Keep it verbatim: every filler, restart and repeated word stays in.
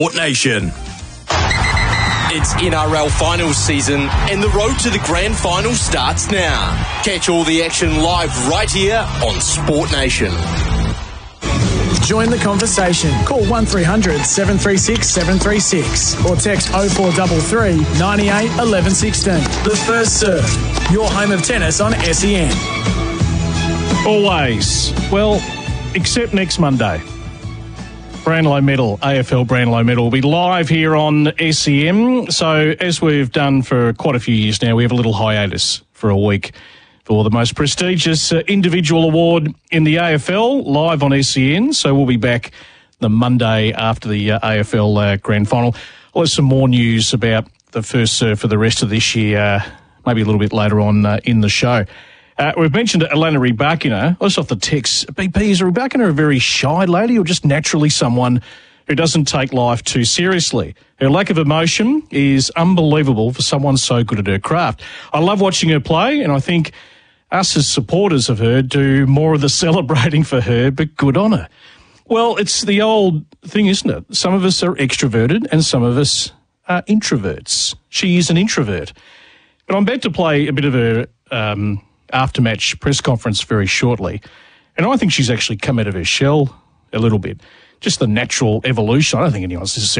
Sport Nation. It's N R L finals season and the road to the grand final starts now. Catch all the action live right here on Sport Nation. Join the conversation. Call one three hundred seven three six seven three six or text oh four three three nine eight one one one six. The First Serve, your home of tennis on S E N. Always. Well, except next Monday. Brownlow Medal, A F L Brownlow Medal will be live here on S E M. So, as we've done for quite a few years now, we have a little hiatus for a week for the most prestigious uh, individual award in the A F L, live on S E N. So, we'll be back the Monday after the uh, A F L uh, Grand Final. I'll have some more news about the First Serve for the rest of this year, uh, maybe a little bit later on uh, in the show. Uh, we've mentioned Alana Rybakina. Just off the text, B P, is Rybakina a very shy lady or just naturally someone who doesn't take life too seriously? Her lack of emotion is unbelievable for someone so good at her craft. I love watching her play, and I think us as supporters of her do more of the celebrating for her, but good on her. Well, it's the old thing, isn't it? Some of us are extroverted and some of us are introverts. She is an introvert. But I'm about to play a bit of her Um, after-match press conference very shortly. And I think she's actually come out of her shell a little bit. Just the natural evolution. I don't think anyone's necessarily